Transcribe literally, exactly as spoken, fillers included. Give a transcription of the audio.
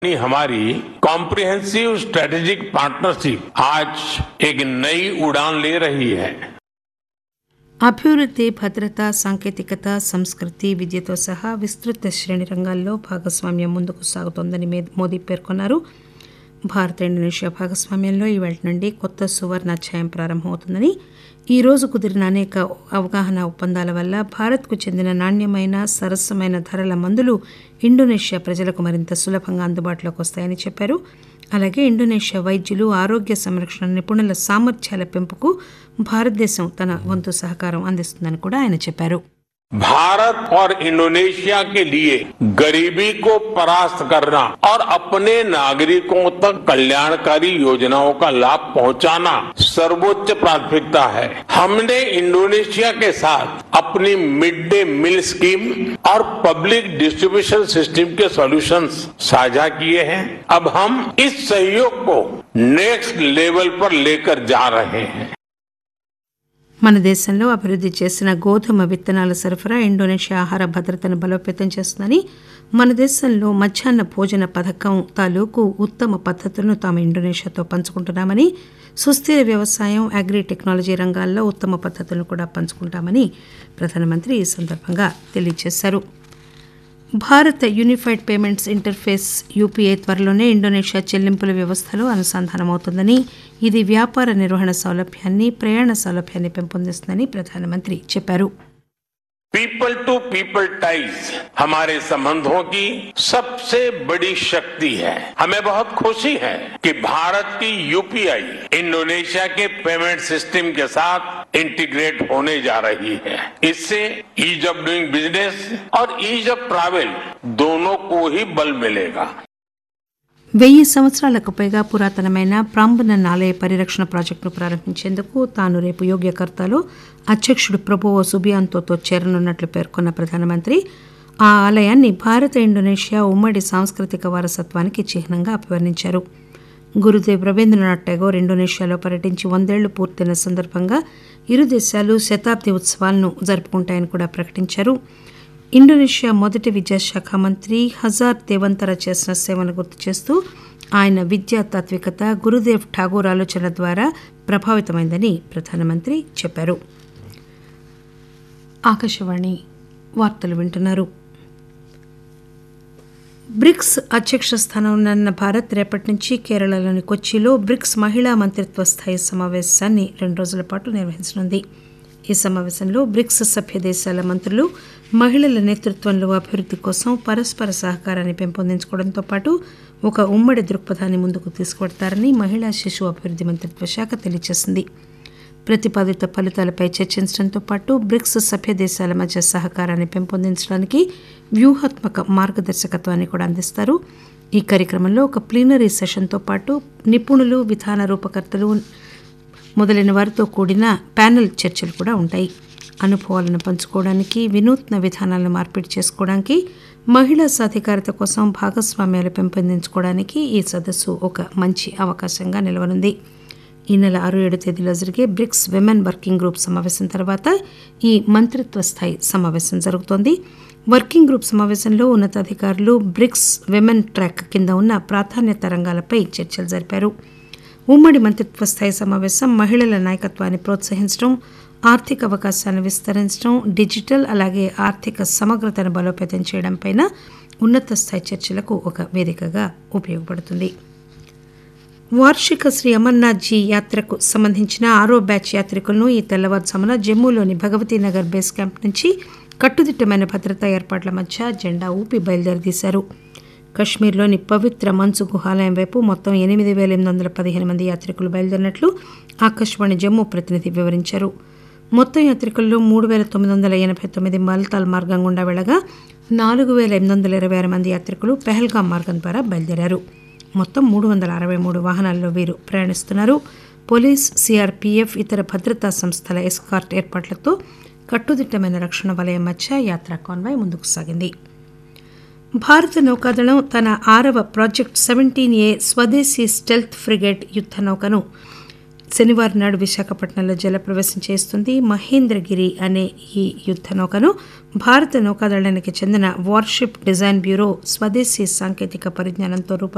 हमारी comprehensive strategic partnership आज एक नई उड़ान ले रही है। అభివృద్ధి, భద్రత, సాంకేతికత, సంస్కృతి, విద్యతో సహా విస్తృత శ్రేణి రంగాల్లో భాగస్వామ్యం ముందుకు సాగుతోందని మోదీ పేర్కొన్నారు. భారత్ ఇండోనేషియా భాగస్వామ్యంలో ఈవేళ నుండి కొత్త సువర్ణాధ్యాయం ప్రారంభమవుతుందని, ఈ రోజు కుదిరిన అనేక అవగాహన ఒప్పందాల వల్ల భారత్కు చెందిన నాణ్యమైన, సరసమైన ధరల మందులు ఇండోనేషియా ప్రజలకు మరింత సులభంగా అందుబాటులోకి వస్తాయని చెప్పారు. అలాగే ఇండోనేషియా వైద్యులు, ఆరోగ్య సంరక్షణ నిపుణుల సామర్థ్యాల పెంపుకు భారతదేశం తన వంతు సహకారం అందిస్తుందని కూడా ఆయన చెప్పారు. भारत और इंडोनेशिया के लिए गरीबी को परास्त करना और अपने नागरिकों तक कल्याणकारी योजनाओं का लाभ पहुंचाना सर्वोच्च प्राथमिकता है। हमने इंडोनेशिया के साथ अपनी मिड डे मील स्कीम और पब्लिक डिस्ट्रीब्यूशन सिस्टम के सॉल्यूशंस साझा किए हैं। अब हम इस सहयोग को नेक्स्ट लेवल पर लेकर जा रहे हैं। మన దేశంలో అభివృద్ధి చేసిన గోధుమ విత్తనాల సరఫరా ఇండోనేషియా ఆహార భద్రతను బలోపేతం చేస్తుందని, మన దేశంలో మధ్యాహ్న భోజన పథకం తాలూకు ఉత్తమ పద్ధతులను తాము ఇండోనేషియాతో పంచుకుంటున్నామని, సుస్థిర వ్యవసాయం, అగ్రి టెక్నాలజీ రంగాల్లో ఉత్తమ పద్ధతులను కూడా పంచుకుంటామని ప్రధానమంత్రి ఈ సందర్భంగా తెలియజేశారు. భారత యూనిఫైడ్ పేమెంట్స్ ఇంటర్ఫేస్ యూపీఐ త్వరలోనే ఇండోనేషియా చెల్లింపుల వ్యవస్థలో అనుసంధానమవుతుందని, ఇది వ్యాపార నిర్వహణ సౌలభ్యాన్ని, ప్రయాణ సౌలభ్యాన్ని పెంపొందిస్తుందని ప్రధానమంత్రి చెప్పారు. पीपल टू पीपल टाइज हमारे संबंधों की सबसे बड़ी शक्ति है। हमें बहुत खुशी है कि भारत की यूपीआई इंडोनेशिया के पेमेंट सिस्टम के साथ इंटीग्रेट होने जा रही है। इससे ईज ऑफ डूइंग बिजनेस और ईज ऑफ ट्रैवल दोनों को ही बल मिलेगा। వెయ్యి సంవత్సరాలకు పైగా పురాతనమైన ప్రాంబనన్ ఆలయ పరిరక్షణ ప్రాజెక్టును ప్రారంభించేందుకు తాను రేపు యోగ్యకర్తాలో అధ్యక్షుడు ప్రభువో సుబియాంతోతో చేరనున్నట్లు పేర్కొన్న ప్రధానమంత్రి, ఆ ఆలయాన్ని భారత ఇండోనేషియా ఉమ్మడి సాంస్కృతిక వారసత్వానికి చిహ్నంగా అభివర్ణించారు. గురుదేవ్ రవీంద్రనాథ్ ఠాగూర్ ఇండోనేషియాలో పర్యటించి వందేళ్లు పూర్తయిన సందర్భంగా ఇరు దేశాలు శతాబ్ది ఉత్సవాలను జరుపుకుంటాయని కూడా ప్రకటించారు. ఇండోనేషియా మొదటి విద్యాశాఖ మంత్రి హజార్ దేవంతర చేసిన సేవను గుర్తు చేస్తూ ఆయన విద్యా తాత్వికత గురుదేవ్ ఠాగూర్ ఆలోచన ద్వారా ప్రభావితమైందని ప్రధానమంత్రి చెప్పారు. ఆకాశవాణి వార్తలు వింటున్నారు. బ్రిక్స్ అధ్యక్ష స్థానం ఉన్న భారత్ రేపటి నుంచి కేరళలోని కొచ్చిలో బ్రిక్స్ మహిళా మంత్రిత్వ స్థాయి సమావేశాన్ని రెండు రోజుల పాటు నిర్వహించనుంది. ఈ సమావేశంలో బ్రిక్స్ సభ్య దేశాల మంత్రులు మహిళల నేతృత్వంలో అభివృద్ధి కోసం పరస్పర సహకారాన్ని పెంపొందించుకోవడంతో పాటు ఒక ఉమ్మడి దృక్పథాన్ని ముందుకు తీసుకువెడతారని మహిళా శిశు అభివృద్ధి మంత్రిత్వ శాఖ తెలియజేసింది. ప్రతిపాదిత ఫలితాలపై చర్చించడంతో పాటు బ్రిక్స్ సభ్య దేశాల మధ్య సహకారాన్ని పెంపొందించడానికి వ్యూహాత్మక మార్గదర్శకత్వాన్ని కూడా అందిస్తారు. ఈ కార్యక్రమంలో ఒక ప్లీనరీ సెషన్తో పాటు నిపుణులు, విధాన రూపకర్తలు మొదలైన వారితో కూడిన ప్యానెల్ చర్చలు కూడా ఉంటాయి. అనుభవాలను పంచుకోవడానికి, వినూత్న విధానాలను మార్పిడి చేసుకోవడానికి, మహిళా సాధికారత కోసం భాగస్వామ్యాలు పెంపొందించుకోవడానికి ఈ సదస్సు ఒక మంచి అవకాశంగా నిలవనుంది. ఈ నెల ఆరు ఏడు తేదీలో జరిగే బ్రిక్స్ విమెన్ వర్కింగ్ గ్రూప్ సమావేశం తర్వాత ఈ మంత్రిత్వ స్థాయి సమావేశం జరుగుతోంది. వర్కింగ్ గ్రూప్ సమావేశంలో ఉన్నతాధికారులు బ్రిక్స్ విమెన్ ట్రాక్ కింద ఉన్న ప్రాధాన్యత రంగాలపై చర్చలు జరిపారు. ఉమ్మడి మంత్రిత్వ స్థాయి సమావేశం మహిళల నాయకత్వాన్ని ప్రోత్సహించడం, ఆర్థిక అవకాశాలను విస్తరించడం, డిజిటల్ అలాగే ఆర్థిక సమగ్రతను బలోపేతం చేయడంపై ఉన్నత స్థాయి చర్చలకు ఒక వేదికగా ఉపయోగపడుతుంది. వార్షిక శ్రీ అమర్నాథ్ జీ యాత్రకు సంబంధించిన ఆరో బ్యాచ్ యాత్రికులను ఈ తెల్లవారుజామున జమ్మూలోని భగవతీనగర్ బేస్ క్యాంప్ నుంచి కట్టుదిట్టమైన భద్రతా ఏర్పాట్ల మధ్య జెండా ఊపి బయలుదేరదీశారు. కశ్మీర్లోని పవిత్ర మంచు గుహాలయం వైపు మొత్తం ఎనిమిది వేల ఎనిమిది వందల పదిహేను మంది యాత్రికులు బయలుదేరినట్లు ఆకాశవాణి జమ్మూ ప్రతినిధి వివరించారు. మొత్తం యాత్రికుల్లో మూడు వేల తొమ్మిది వందల ఎనభై తొమ్మిది మల్తాల్ మార్గం గుండా వెళ్లగా నాలుగు వేల ఎనిమిది వందల ఇరవై ఆరు మంది యాత్రికులు పెహల్గాం మార్గం ద్వారా బయలుదేరారు. మొత్తం మూడు వందల అరవై మూడు వాహనాల్లో వీరు ప్రయాణిస్తున్నారు. పోలీస్, సిఆర్పీఎఫ్, ఇతర భద్రతా సంస్థల ఎస్కార్ట్ ఏర్పాట్లతో కట్టుదిట్టమైన రక్షణ వలయం మధ్య యాత్రా కాన్వాయ్ ముందుకు సాగింది. భారత నౌకాదళం తన ఆరవ ప్రాజెక్ట్ సెవెంటీన్ ఏ స్వదేశీ స్టెల్త్ ఫ్రిగేట్ యుద్ధ నౌకను శనివారం నాడు విశాఖపట్నంలో జలప్రవేశం చేస్తుంది. మహేంద్రగిరి అనే ఈ యుద్ధ నౌకను భారత నౌకాదళానికి చెందిన వార్షిప్ డిజైన్ బ్యూరో స్వదేశీ సాంకేతిక పరిజ్ఞానంతో రూపొందించింది.